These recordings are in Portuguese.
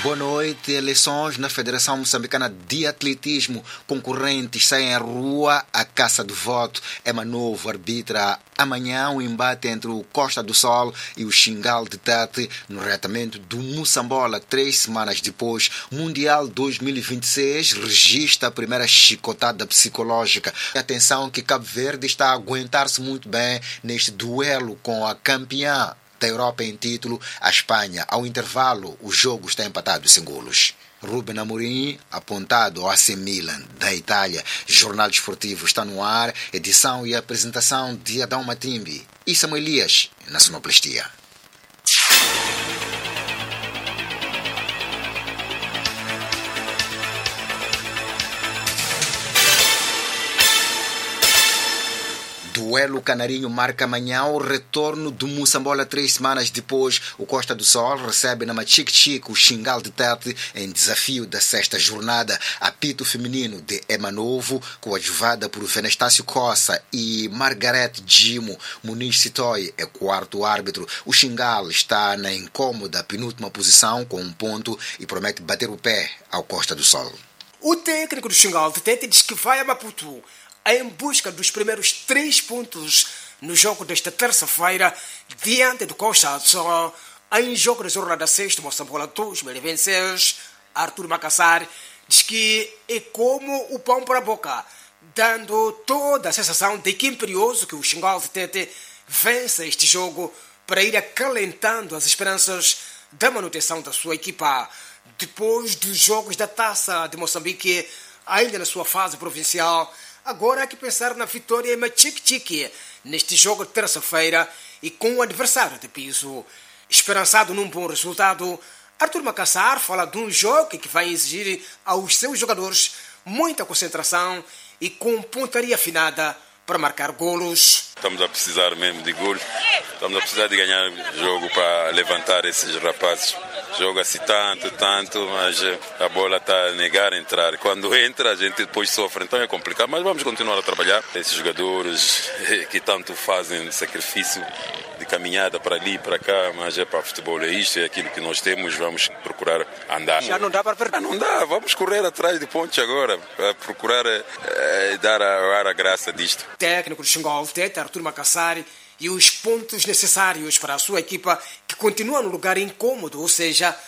Boa noite. Eleições na Federação Moçambicana de Atletismo. Concorrentes saem à rua à caça do voto. Emanovo arbitra amanhã um embate entre o Costa do Sol e o Xingal de Tete no reatamento do Moçambola. 3 semanas depois, Mundial 2026 registra a primeira chicotada psicológica. Atenção que Cabo Verde está a aguentar-se muito bem neste duelo com a campeã da Europa em título, a Espanha. Ao intervalo, o jogo está empatado sem golos. Ruben Amorim, apontado ao AC Milan, da Itália. Jornal Desportivo está no ar, edição e apresentação de Adão Matimbi e Samuel Elias, na sonoplastia. Duelo Canarinho marca amanhã o retorno do Moçambola 3 semanas depois. O Costa do Sol recebe na Machique-Chique o Xingal de Tete em desafio da 6ª jornada. Apito feminino de Emanovo, coadjuvada por Venestácio Coça e Margarete Gimo. Muniz Sitoy é 4º árbitro. O Xingal está na incômoda penúltima posição com 1 ponto e promete bater o pé ao Costa do Sol. O técnico do Xingal de Tete diz que vai a Maputo em busca dos primeiros 3 pontos no jogo desta terça-feira diante do Costa do Sol, em jogo da jornada 6 do Moçambola 2026. Arthur Macassar diz que é como o pão para a boca, dando toda a sensação de que imperioso que o Xingal de Tete vença este jogo para ir acalentando as esperanças da manutenção da sua equipa. Depois dos jogos da Taça de Moçambique, ainda na sua fase provincial, agora há que pensar na vitória em Machique-Chique neste jogo de terça-feira e com o adversário de piso. Esperançado num bom resultado, Arthur Macassar fala de um jogo que vai exigir aos seus jogadores muita concentração e com pontaria afinada para marcar golos. Estamos a precisar mesmo de golos, estamos a precisar de ganhar jogo para levantar esses rapazes. Joga-se tanto, mas a bola está a negar a entrar. Quando entra, a gente depois sofre, então é complicado. Mas vamos continuar a trabalhar. Esses jogadores que tanto fazem sacrifício de caminhada para ali e para cá, mas é para futebol, é isto, é aquilo que nós temos, vamos procurar andar. Já não dá para perder? Não dá, vamos correr atrás de pontos agora, para procurar dar a graça disto. Técnico do Xingal Tete, Arthur Macassar, e os pontos necessários para a sua equipa, que continua no lugar incômodo, ou seja,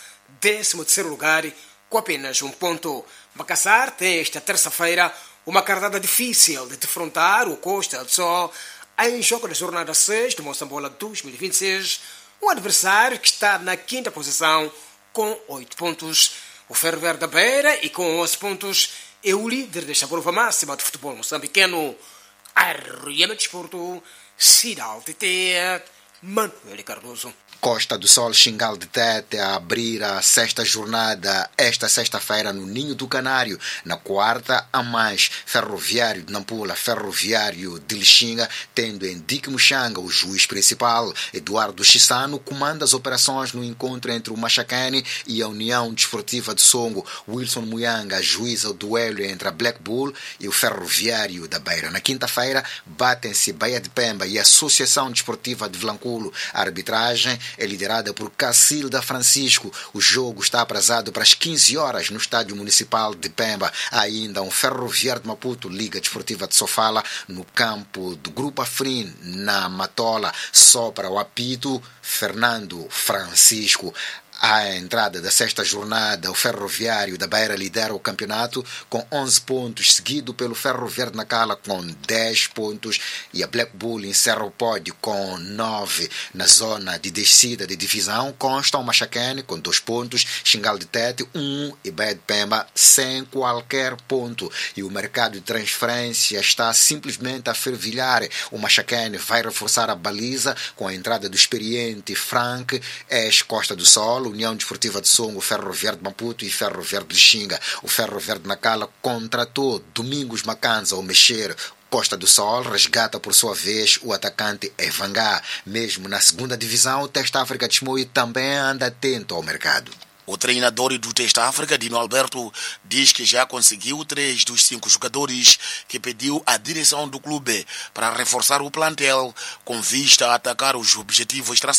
13º lugar, com apenas 1 ponto. Macassar tem esta terça-feira uma cartada difícil de defrontar o Costa do Sol em jogo da jornada 6 do Moçambola 2026, um adversário que está na 5ª posição com 8 pontos. O Ferro Verde da Beira, e com 11 pontos, é o líder desta prova máxima do futebol moçambicano. Arruiana Desporto, Cidade TT, Manuel Cardoso. Costa do Sol, Xingal de Tete a abrir a 6ª jornada esta sexta-feira no Ninho do Canário. Na 4ª, a mais Ferroviário de Nampula, Ferroviário de Lixinga, tendo em Dique Muxanga o juiz principal. Eduardo Chissano comanda as operações no encontro entre o Machacane e a União Desportiva de Songo. Wilson Muyanga ajuiza o duelo entre a Black Bull e o Ferroviário da Beira. Na quinta-feira, batem-se Baía de Pemba e a Associação Desportiva de Vilanculo. A arbitragem é liderada por Cacilda Francisco. O jogo está aprazado para as 15 horas no Estádio Municipal de Pemba. Há ainda um Ferroviário de Maputo, Liga Desportiva de Sofala, no campo do Grupo Afrin, na Matola. Só para o apito, Fernando Francisco. À entrada da 6ª jornada, o Ferroviário da Beira lidera o campeonato com 11 pontos, seguido pelo Ferro Verde Nacala com 10 pontos e a Black Bull encerra o pódio com 9. Na zona de descida de divisão constam o Machacane com 2 pontos, Xingal de Tete 1 e Baía de Pemba sem qualquer ponto. E o mercado de transferência está simplesmente a fervilhar. O Machacane vai reforçar a baliza com a entrada do experiente Frank, ex-Costa do Sol, União Desportiva de Songo, Ferro Verde Maputo e Ferro Verde Lixinga. O Ferro Verde Nacala contratou Domingos Macanza ao mexer. Costa do Sol resgata por sua vez o atacante Evangá. Mesmo na 2ª divisão, o Teste África de Chimoio também anda atento ao mercado. O treinador do Teste África, Dino Alberto, diz que já conseguiu 3 dos 5 jogadores que pediu à direção do clube para reforçar o plantel com vista a atacar os objetivos traçados